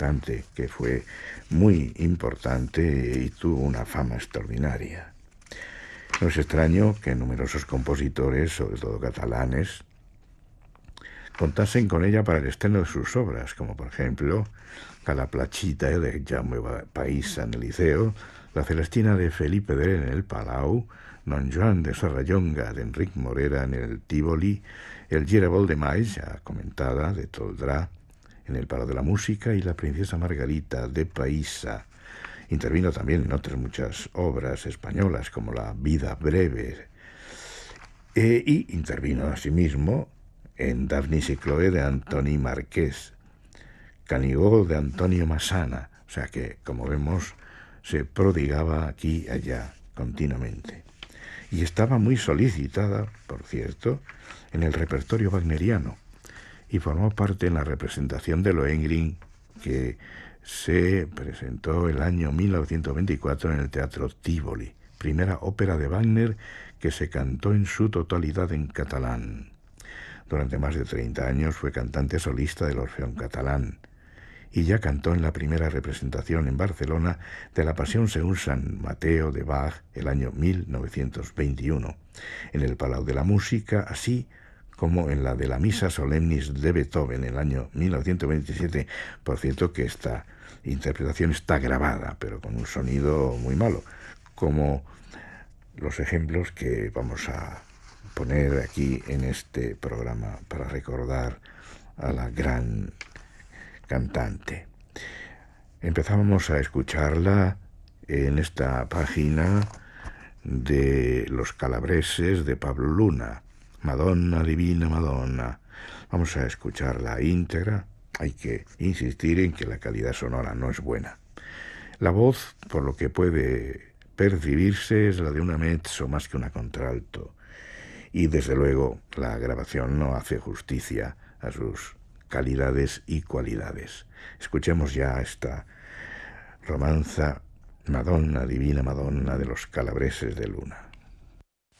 cantante que fue muy importante y tuvo una fama extraordinaria. No es extraño que numerosos compositores, sobre todo catalanes, contasen con ella para el estreno de sus obras, como por ejemplo La Plachita de Jaume Païssa en el Liceo, La Celestina de Felipe de en el Palau, Don Joan de Serrallonga de Enric Morera en el Tívoli, El Girabol de Maig, ya comentada, de Toldrá, en el Palau de la Música, y La Princesa Margarita de Païssa. Intervino también en otras muchas obras españolas, como La Vida Breve, y intervino asimismo en Daphnis y Chloé de Antoni Marqués, Canigó de Antonio Massana, o sea que, como vemos, se prodigaba aquí y allá continuamente. Y estaba muy solicitada, por cierto, en el repertorio wagneriano, y formó parte en la representación de Lohengrin, que se presentó el año 1924 en el Teatro Tívoli, primera ópera de Wagner que se cantó en su totalidad en catalán. Durante más de 30 años fue cantante solista del Orfeón Catalán, y ya cantó en la primera representación en Barcelona de la Pasión según San Mateo de Bach el año 1921, en el Palau de la Música, así como en la de la Misa Solemnis de Beethoven en el año 1927. Por cierto que esta interpretación está grabada, pero con un sonido muy malo, como los ejemplos que vamos a poner aquí en este programa para recordar a la gran cantante. Empezábamos a escucharla en esta página de Los Calabreses de Pablo Luna, Madonna, Divina Madonna. Vamos a escucharla íntegra. Hay que insistir en que la calidad sonora no es buena. La voz, por lo que puede percibirse, es la de una mezzo más que una contralto. Y desde luego la grabación no hace justicia a sus calidades y cualidades. Escuchemos ya esta romanza Madonna, Divina Madonna de los Calabreses de Luna.